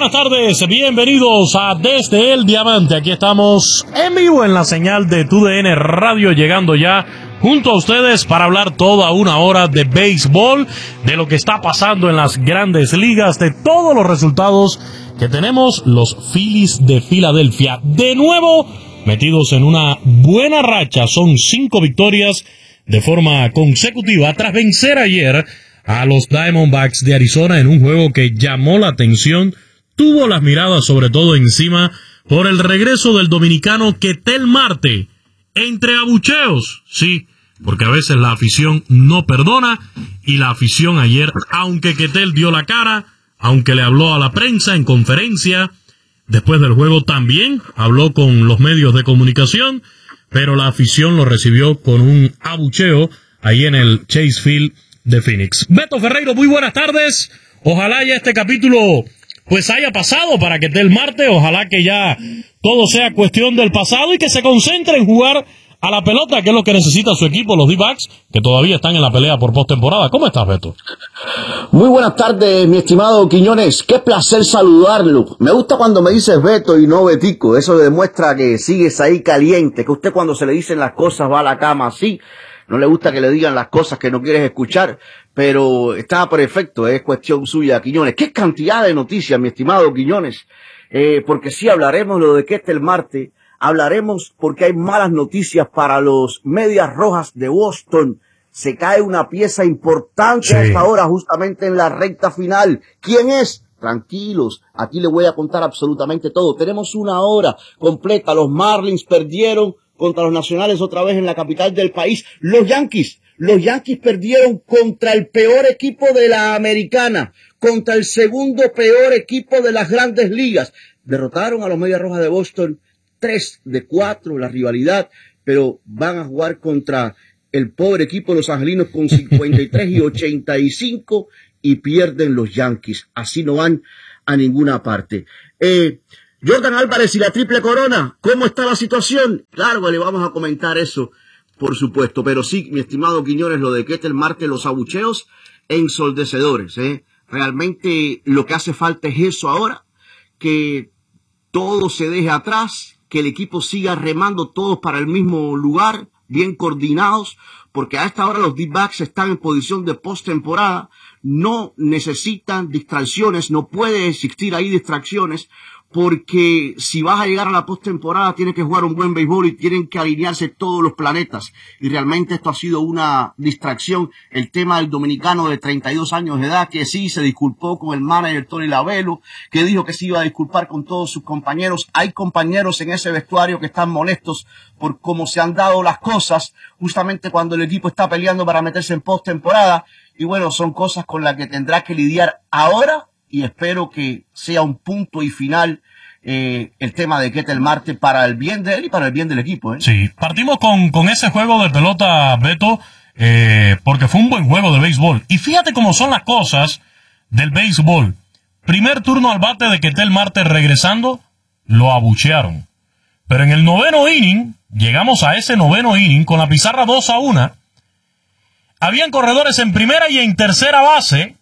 buenas tardes, bienvenidos a Desde el Diamante. Aquí estamos en vivo en la señal de TUDN Radio, llegando ya junto a ustedes para hablar toda una hora de béisbol, de lo que está pasando en las grandes ligas, de todos los resultados que tenemos los Phillies de Filadelfia. De nuevo, metidos en una buena racha, son 5 victorias de forma consecutiva tras vencer ayer a los Diamondbacks de Arizona en un juego que llamó la atención, tuvo las miradas sobre todo encima por el regreso del dominicano Ketel Marte, entre abucheos, sí, porque a veces la afición no perdona, y la afición ayer, aunque Ketel dio la cara, aunque le habló a la prensa en conferencia, después del juego también habló con los medios de comunicación, pero la afición lo recibió con un abucheo ahí en el Chase Field de Phoenix. Beto Ferreiro, muy buenas tardes. Ojalá ya este capítulo pues haya pasado para Ketel Marte. Ojalá que ya todo sea cuestión del pasado y que se concentre en jugar a la pelota, que es lo que necesita su equipo, los D-Backs, que todavía están en la pelea por postemporada. ¿Cómo estás, Beto? Muy buenas tardes, mi estimado Quiñones. Qué placer saludarlo. Me gusta cuando me dices Beto y no Betico. Eso demuestra que sigues ahí caliente, que usted cuando se le dicen las cosas va a la cama así. No le gusta que le digan las cosas que no quieres escuchar, pero está perfecto, es cuestión suya, Quiñones. ¡Qué cantidad de noticias, mi estimado Quiñones! Porque sí hablaremos lo de Ketel Marte, hablaremos porque hay malas noticias para los Medias Rojas de Boston. Se cae una pieza importante a esta hora, justamente en la recta final. ¿Quién es? Tranquilos, aquí le voy a contar absolutamente todo. Tenemos una hora completa. Los Marlins perdieron contra los Nacionales otra vez en la capital del país. Los Yankees perdieron contra el peor equipo de la Americana, contra el segundo peor equipo de las Grandes Ligas. Derrotaron a los Medias Rojas de Boston 3-4, la rivalidad, pero van a jugar contra el pobre equipo de los angelinos con 53 y 85 y pierden los Yankees. Así no van a ninguna parte. Jordan Álvarez y la triple corona, ¿cómo está la situación? Claro, le vamos a comentar eso, por supuesto, pero sí, mi estimado Quiñones, lo de Ketel Marte, los abucheos ensordecedores, Realmente lo que hace falta es eso ahora, que todo se deje atrás, que el equipo siga remando todos para el mismo lugar, bien coordinados, porque a esta hora los D-Backs están en posición de postemporada, no necesitan distracciones, no puede existir ahí distracciones, porque si vas a llegar a la postemporada tienes que jugar un buen béisbol y tienen que alinearse todos los planetas, y realmente esto ha sido una distracción. El tema del dominicano de 32 años de edad, que sí se disculpó con el manager Tony Lavelo, que dijo que se iba a disculpar con todos sus compañeros. Hay compañeros en ese vestuario que están molestos por cómo se han dado las cosas justamente cuando el equipo está peleando para meterse en postemporada, y bueno, son cosas con las que tendrá que lidiar ahora, y espero que sea un punto y final el tema de Ketel Marte para el bien de él y para el bien del equipo. Sí, partimos con ese juego de pelota, Beto, porque fue un buen juego de béisbol. Y fíjate cómo son las cosas del béisbol. Primer turno al bate de Ketel Marte regresando, lo abuchearon. Pero en el noveno inning, llegamos a ese noveno inning con la pizarra 2-1. Habían corredores en primera y en tercera base,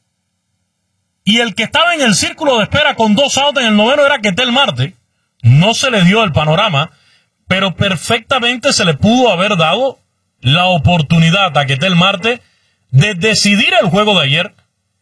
y el que estaba en el círculo de espera con 2 outs en el noveno era Ketel Marte. No se le dio el panorama, pero perfectamente se le pudo haber dado la oportunidad a Ketel Marte de decidir el juego de ayer,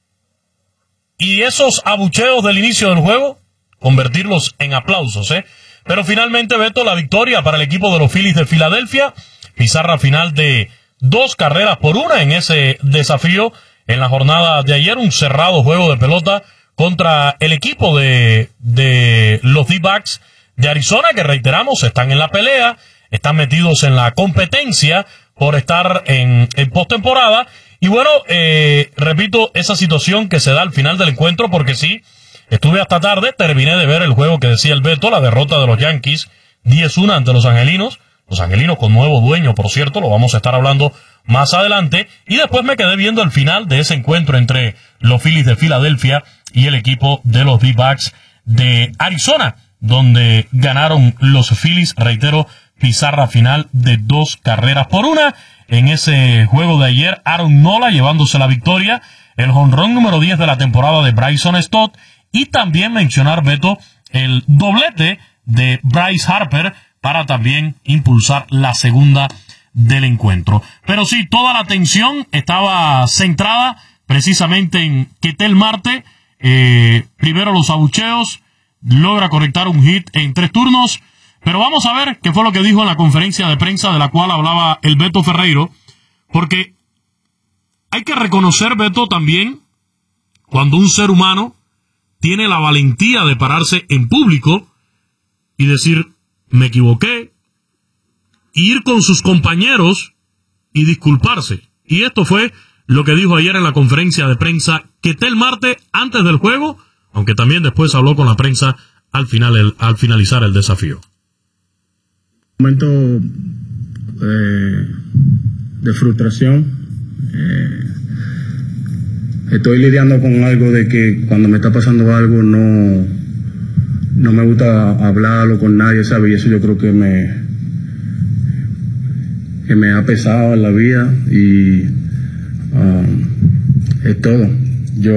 y esos abucheos del inicio del juego convertirlos en aplausos, Pero finalmente, Beto, la victoria para el equipo de los Phillies de Filadelfia, pizarra final de 2-1 en ese desafío. En la jornada de ayer, un cerrado juego de pelota contra el equipo de los D-Backs de Arizona, que reiteramos, están en la pelea, están metidos en la competencia por estar en postemporada. Y bueno, repito, esa situación que se da al final del encuentro, porque sí, estuve hasta tarde, terminé de ver el juego que decía el Beto, la derrota de los Yankees 10-1 ante los angelinos. Los angelinos con nuevo dueño, por cierto, lo vamos a estar hablando más adelante. Y después me quedé viendo el final de ese encuentro entre los Phillies de Filadelfia y el equipo de los D-Backs de Arizona, donde ganaron los Phillies, reitero, pizarra final de 2-1. En ese juego de ayer, Aaron Nola llevándose la victoria, el jonrón número 10 de la temporada de Bryson Stott, y también mencionar, Beto, el doblete de Bryce Harper para también impulsar la segunda del encuentro. Pero sí, toda la atención estaba centrada precisamente en Ketel Marte. Primero los abucheos, logra conectar un hit en 3 turnos, pero vamos a ver qué fue lo que dijo en la conferencia de prensa de la cual hablaba el Beto Ferreiro, porque hay que reconocer, Beto, también cuando un ser humano tiene la valentía de pararse en público y decir, me equivoqué, ir con sus compañeros y disculparse. Y esto fue lo que dijo ayer en la conferencia de prensa Ketel Marte antes del juego, aunque también después habló con la prensa al finalizar el desafío. Momento de frustración. Estoy lidiando con algo de que cuando me está pasando algo no me gusta hablarlo con nadie, ¿sabes? Y eso yo creo que me ha pesado en la vida y es todo. Yo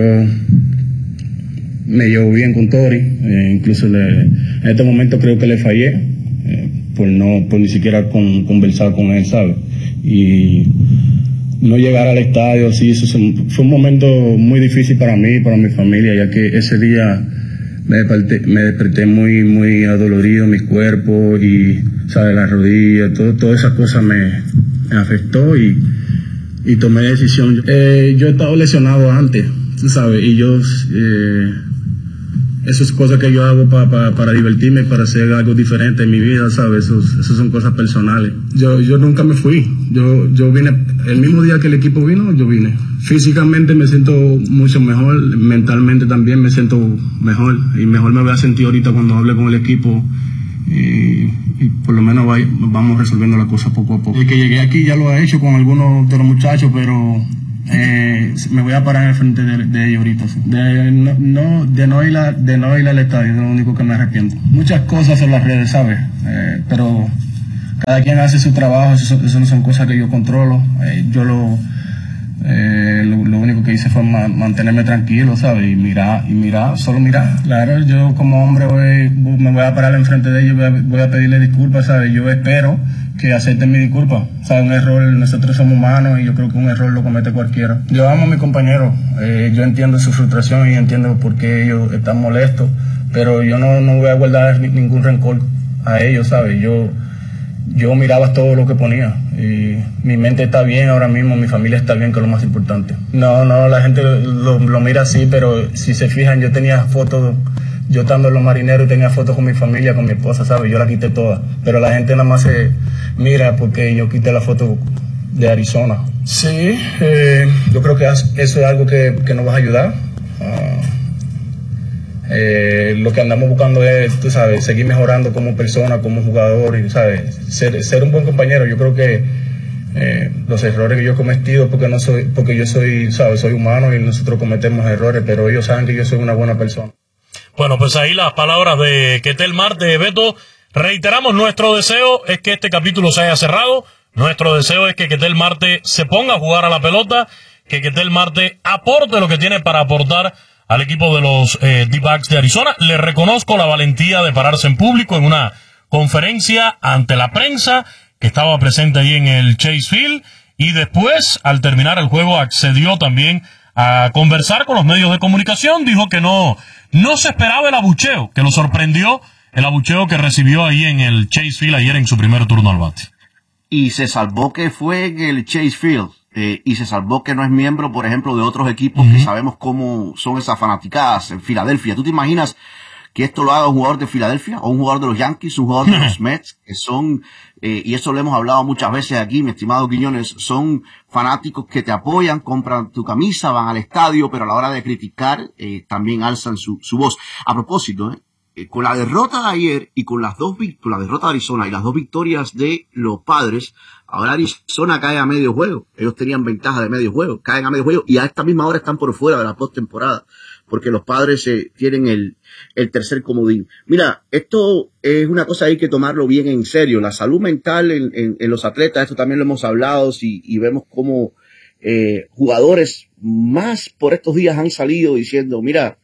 me llevo bien con Tori, incluso en este momento creo que le fallé por ni siquiera conversar con él, ¿sabes? Y no llegar al estadio, sí, fue un momento muy difícil para mí, para mi familia, ya que ese día me desperté muy, muy adolorido, mi cuerpo y, ¿sabes? Las rodillas, todas esas cosas me afectó y tomé decisión. Yo he estado lesionado antes, ¿sabes? Y eso es cosas que yo hago para divertirme, para hacer algo diferente en mi vida, ¿sabes? Eso son cosas personales. Yo nunca me fui. Yo vine, el mismo día que el equipo vino, yo vine. Físicamente me siento mucho mejor, mentalmente también me siento mejor. Y mejor me voy a sentir ahorita cuando hable con el equipo. Y por lo menos vamos resolviendo la cosa poco a poco. El que llegué aquí ya lo he hecho con algunos de los muchachos, pero me voy a parar en frente de ellos ahorita. Sí. De no ir al estadio, es lo único que me arrepiento. Muchas cosas en las redes, ¿sabes? Pero cada quien hace su trabajo, eso no son cosas que yo controlo. Yo lo único que hice fue mantenerme tranquilo, ¿sabes? Solo mirar. Claro, yo como hombre me voy a parar enfrente de ellos, voy a pedirle disculpas, ¿sabes? Yo espero que acepten mi disculpa. ¿Sabes? Un error, nosotros somos humanos y yo creo que un error lo comete cualquiera. Yo amo a mis compañeros, yo entiendo su frustración y entiendo por qué ellos están molestos, pero yo no voy a guardar ningún rencor a ellos, ¿sabes? Yo miraba todo lo que ponía y mi mente está bien ahora mismo, mi familia está bien, que es lo más importante. No, la gente lo mira así, pero si se fijan, yo tenía fotos, yo estando en los marineros tenía fotos con mi familia, con mi esposa, ¿sabes? Yo la quité todas, pero la gente nada más se mira porque yo quité la foto de Arizona. Sí, yo creo que eso es algo que nos va a ayudar. Lo que andamos buscando es, tú sabes, seguir mejorando como persona, como jugador, y, ¿sabes? Ser un buen compañero. Yo creo que los errores que yo he cometido, porque yo soy, ¿sabes? Soy humano y nosotros cometemos errores, pero ellos saben que yo soy una buena persona. Bueno, pues ahí las palabras de Ketel Marte. Beto, reiteramos, nuestro deseo es que este capítulo se haya cerrado. Nuestro deseo es que Ketel Marte se ponga a jugar a la pelota, que Ketel Marte aporte lo que tiene para aportar al equipo de los D-Backs de Arizona. Le reconozco la valentía de pararse en público en una conferencia ante la prensa que estaba presente ahí en el Chase Field, y después, al terminar el juego, accedió también a conversar con los medios de comunicación. Dijo que no se esperaba el abucheo, que lo sorprendió el abucheo que recibió ahí en el Chase Field ayer en su primer turno al bate. Y se salvó que fue en el Chase Field. Y se salvó que no es miembro, por ejemplo, de otros equipos que sabemos cómo son esas fanaticadas en Filadelfia. ¿Tú te imaginas que esto lo haga un jugador de Filadelfia o un jugador de los Yankees, un jugador de los Mets, que son, y eso lo hemos hablado muchas veces aquí, mi estimado Quiñones, son fanáticos que te apoyan, compran tu camisa, van al estadio, pero a la hora de criticar también alzan su voz? A propósito, con la derrota de ayer y con la derrota de Arizona y las 2 victorias de los Padres, ahora Arizona cae a medio juego. Ellos tenían ventaja de medio juego, caen a medio juego y a esta misma hora están por fuera de la postemporada, porque los Padres tienen el tercer comodín. Mira, esto es una cosa, hay que tomarlo bien en serio. La salud mental en los atletas, esto también lo hemos hablado, y vemos cómo jugadores más por estos días han salido diciendo, mira,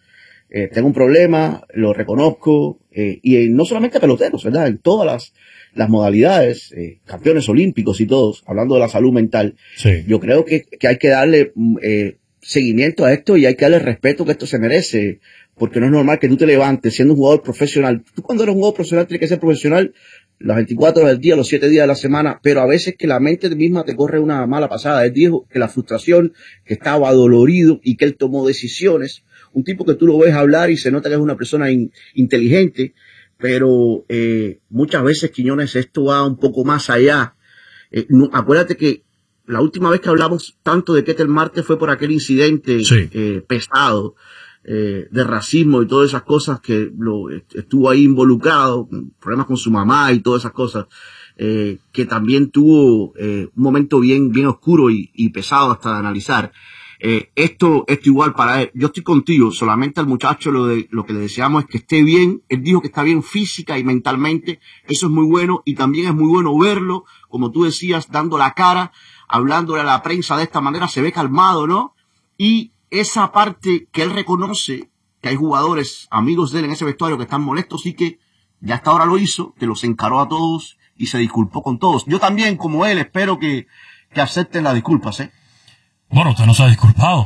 tengo un problema, lo reconozco, y no solamente peloteros, ¿verdad? En todas las modalidades, campeones olímpicos y todos, hablando de la salud mental. Sí. Yo creo que hay que darle seguimiento a esto y hay que darle el respeto que esto se merece, porque no es normal que tú te levantes siendo un jugador profesional. Tú cuando eres un jugador profesional tienes que ser profesional las 24 horas del día, los 7 días de la semana, pero a veces que la mente misma te corre una mala pasada. Él dijo que la frustración, que estaba adolorido y que él tomó decisiones. Un tipo que tú lo ves hablar y se nota que es una persona inteligente, pero muchas veces, Quiñones, esto va un poco más allá. Acuérdate que la última vez que hablamos tanto de Ketel Marte fue por aquel incidente pesado de racismo y todas esas cosas que estuvo ahí involucrado, problemas con su mamá y todas esas cosas, que también tuvo un momento bien oscuro y pesado hasta de analizar. Esto igual para él. Yo estoy contigo, solamente al muchacho lo que le deseamos es que esté bien. Él dijo que está bien física y mentalmente, eso es muy bueno, y también es muy bueno verlo, como tú decías, dando la cara, hablándole a la prensa de esta manera, se ve calmado, ¿no? Y esa parte que él reconoce, que hay jugadores, amigos de él en ese vestuario que están molestos y que ya hasta ahora lo hizo, que los encaró a todos y se disculpó con todos. Yo también, como él, espero que acepten las disculpas, ¿eh? Bueno, usted no se ha disculpado.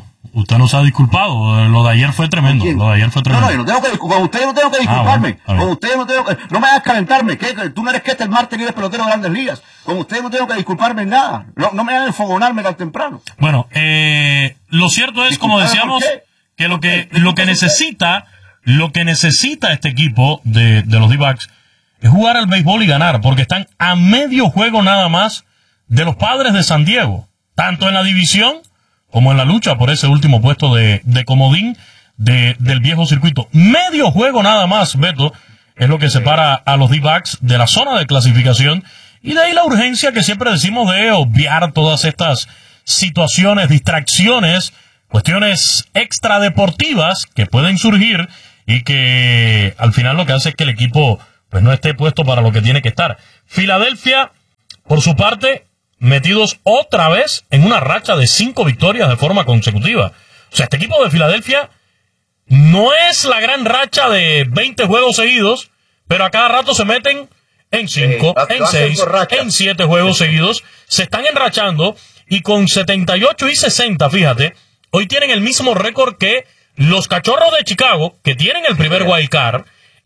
Lo de ayer fue tremendo. No, yo no tengo que, con usted yo no tengo que disculparme. Bueno, con usted yo no tengo que, no me hagas calentarme. Tú no eres Ketel Marte ni eres pelotero de Grandes Ligas. Con usted no tengo que disculparme en nada. No me hagan enfogonarme tan temprano. Bueno, lo cierto es, como decíamos, que lo que necesita este equipo de los D-backs es jugar al béisbol y ganar, porque están a medio juego nada más de los Padres de San Diego, tanto en la división como en la lucha por ese último puesto de comodín del viejo circuito. Medio juego nada más, Beto, es lo que separa a los D-backs de la zona de clasificación, y de ahí la urgencia que siempre decimos de obviar todas estas situaciones, distracciones, cuestiones extradeportivas que pueden surgir y que al final lo que hace es que el equipo pues no esté puesto para lo que tiene que estar. Filadelfia, por su parte, metidos otra vez en una racha de 5 victorias de forma consecutiva. O sea, este equipo de Filadelfia no es la gran racha de 20 juegos seguidos, pero a cada rato se meten en 5, en 6, en 7 juegos seguidos. Se están enrachando y con 78 y 60, fíjate, hoy tienen el mismo récord que los Cachorros de Chicago, que tienen el primer wild card.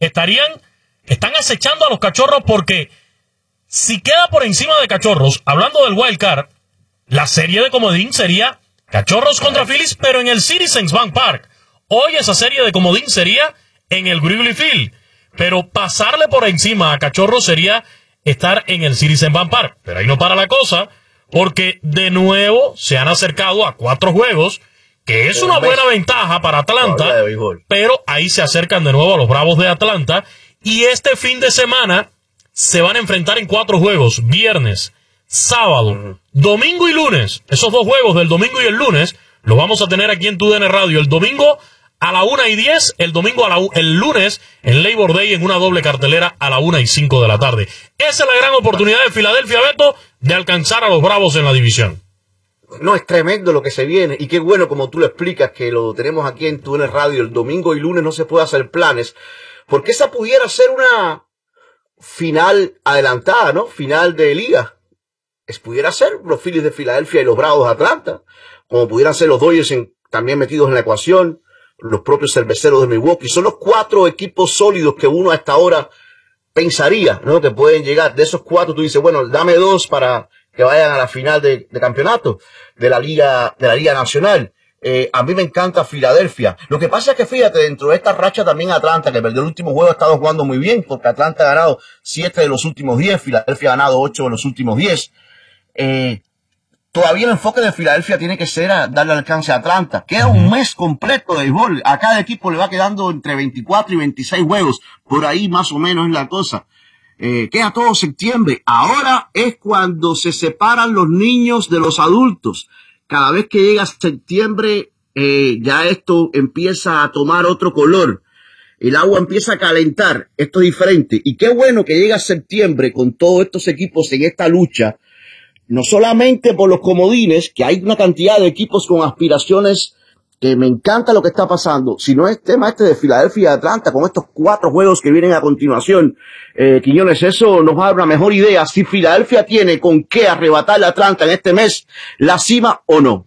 Están acechando a los Cachorros porque si queda por encima de Cachorros, hablando del wild card, la serie de comodín sería Cachorros contra Phillies, pero en el Citizens Bank Park. Hoy esa serie de comodín sería en el Wrigley Field, pero pasarle por encima a Cachorros sería estar en el Citizens Bank Park. Pero ahí no para la cosa, porque de nuevo se han acercado a 4 juegos, que es una buena ventaja para Atlanta, pero ahí se acercan de nuevo a los Bravos de Atlanta, y este fin de semana se van a enfrentar en 4 juegos, viernes, sábado, domingo y lunes. Esos 2 juegos del domingo y el lunes los vamos a tener aquí en TUDN Radio. El domingo a la 1:10, el lunes en Labor Day en una doble cartelera a la 1:05 de la tarde. Esa es la gran oportunidad de Filadelfia, Beto, de alcanzar a los Bravos en la división. No, es tremendo lo que se viene, y qué bueno como tú lo explicas, que lo tenemos aquí en TUDN Radio. El domingo y lunes no se puede hacer planes, porque esa pudiera ser una final adelantada, ¿no? Final de liga. Pudiera ser los Phillies de Filadelfia y los Bravos de Atlanta, como pudieran ser los Dodgers también metidos en la ecuación, los propios Cerveceros de Milwaukee. Son los 4 equipos sólidos que uno hasta ahora pensaría, ¿no? Que pueden llegar. De esos 4 tú dices, bueno, dame 2 para que vayan a la final de campeonato de la Liga Nacional. A mí me encanta Filadelfia. Lo que pasa es que, fíjate, dentro de esta racha también Atlanta, que perdió el último juego, ha estado jugando muy bien, porque Atlanta ha ganado 7 de los últimos 10, Filadelfia ha ganado 8 de los últimos 10. Todavía el enfoque de Filadelfia tiene que ser a darle alcance a Atlanta. Queda un mes completo de béisbol. A cada equipo le va quedando entre 24 y 26 juegos. Por ahí más o menos es la cosa. Queda todo septiembre. Ahora es cuando se separan los niños de los adultos. Cada vez que llega septiembre, ya esto empieza a tomar otro color. El agua empieza a calentar. Esto es diferente. Y qué bueno que llega septiembre con todos estos equipos en esta lucha. No solamente por los comodines, que hay una cantidad de equipos con aspiraciones que me encanta lo que está pasando, sino es tema de Filadelfia y Atlanta, con estos 4 juegos que vienen a continuación. Quiñones, eso nos va a dar una mejor idea si Filadelfia tiene con qué arrebatarle a Atlanta en este mes la cima o no.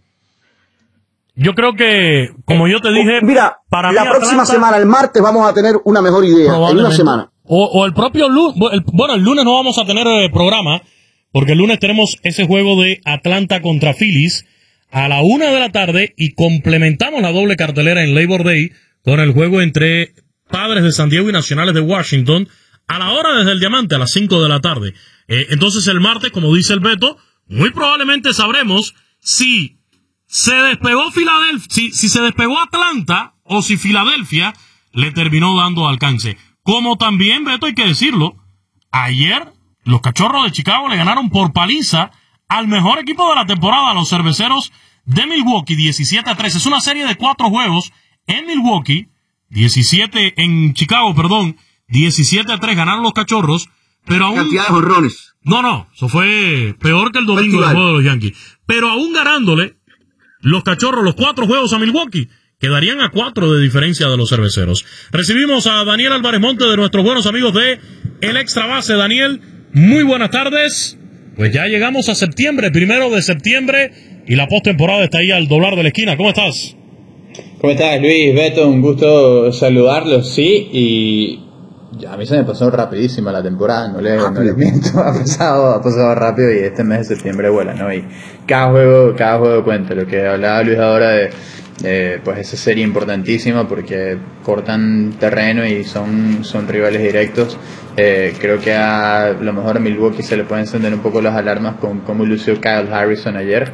Yo creo que, como yo te dije, mira, para la mí próxima Atlanta, semana, el martes, vamos a tener una mejor idea, en una semana. O el propio lunes, bueno, el lunes no vamos a tener programa, porque el lunes tenemos ese juego de Atlanta contra Phillies a la 1 de la tarde y complementamos la doble cartelera en Labor Day con el juego entre Padres de San Diego y Nacionales de Washington a la hora desde el Diamante, a las 5 de la tarde. Entonces el martes, como dice el Beto, muy probablemente sabremos si se despegó Filadelfia, si se despegó Atlanta o si Filadelfia le terminó dando alcance. Como también, Beto, hay que decirlo, ayer los Cachorros de Chicago le ganaron por paliza al mejor equipo de la temporada, los Cerveceros de Milwaukee, 17-3. Es una serie de 4 juegos en Milwaukee, 17 en Chicago, perdón, 17-3 ganaron los Cachorros, pero aún... Cantidad de jonrones. No, eso fue peor que el domingo del juego de los Yankees. Pero aún ganándole los Cachorros los 4 juegos a Milwaukee, quedarían a 4 de diferencia de los Cerveceros. Recibimos a Daniel Álvarez Monte, de nuestros buenos amigos de El Extra Base. Daniel, muy buenas tardes. Pues ya llegamos a septiembre, 1 de septiembre, y la postemporada está ahí al doblar de la esquina. ¿Cómo estás? ¿Cómo estás, Luis? Beto, un gusto saludarlos, sí, y a mí se me pasó rapidísima la temporada, no les miento, ha pasado rápido y este mes de septiembre vuela, ¿no? Y cada juego cuenta, lo que hablaba Luis ahora de pues esa serie importantísima porque cortan terreno y son rivales directos. Creo que a lo mejor a Milwaukee se le pueden encender un poco las alarmas con cómo lució Kyle Harrison ayer,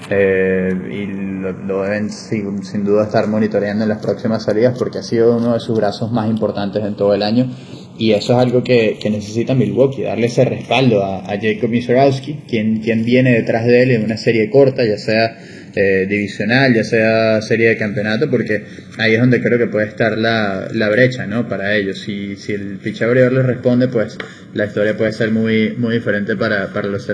y lo deben sin duda estar monitoreando en las próximas salidas porque ha sido uno de sus brazos más importantes en todo el año, y eso es algo que necesita Milwaukee, darle ese respaldo a Jacob Misiorowski, quien viene detrás de él en una serie corta, ya sea divisional, ya sea serie de campeonato, porque ahí es donde creo que puede estar la brecha, ¿no? Para ellos. Si el pitcher abridor les responde, pues la historia puede ser muy, muy diferente para los